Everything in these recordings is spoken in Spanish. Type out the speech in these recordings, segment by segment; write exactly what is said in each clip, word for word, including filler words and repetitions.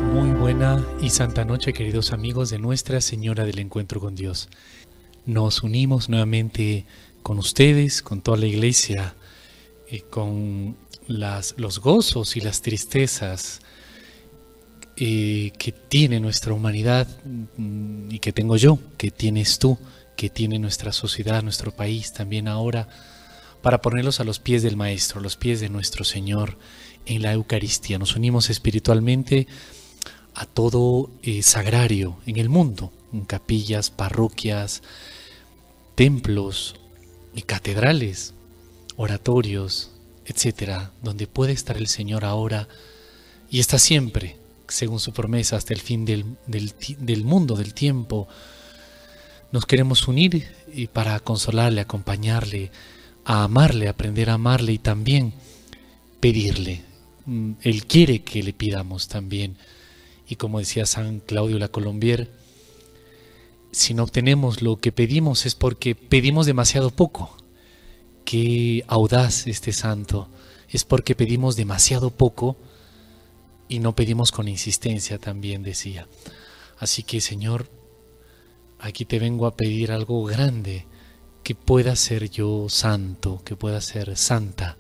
Muy buena y santa noche, queridos amigos de Nuestra Señora del Encuentro con Dios. Nos unimos nuevamente con ustedes, con toda la iglesia, eh, con las, los gozos y las tristezas eh, que tiene nuestra humanidad mm, y que tengo yo, que tienes tú, que tiene nuestra sociedad, nuestro país también ahora, para ponerlos a los pies del Maestro, a los pies de nuestro Señor en la Eucaristía. Nos unimos espiritualmente a todo eh, sagrario en el mundo, en capillas, parroquias, templos y catedrales, oratorios, etcétera, donde puede estar el Señor ahora y está siempre, según su promesa, hasta el fin del, del, del mundo, del tiempo. Nos queremos unir y para consolarle, acompañarle, a amarle, aprender a amarle y también pedirle. Él quiere que le pidamos también. Y como decía San Claudio la Colombier, si no obtenemos lo que pedimos es porque pedimos demasiado poco. Qué audaz este santo, es porque pedimos demasiado poco y no pedimos con insistencia, también decía. Así que, Señor, aquí te vengo a pedir algo grande, que pueda ser yo santo, que pueda ser santa,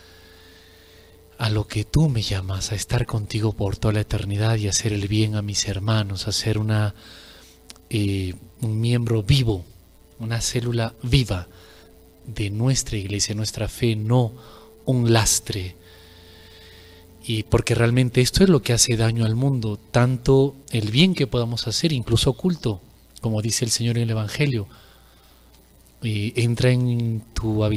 a lo que tú me llamas, a estar contigo por toda la eternidad y hacer el bien a mis hermanos, a ser una, eh, un miembro vivo, una célula viva de nuestra iglesia, nuestra fe, no un lastre. Y porque realmente esto es lo que hace daño al mundo, tanto el bien que podamos hacer, incluso oculto, como dice el Señor en el Evangelio. Eh, entra en tu habitación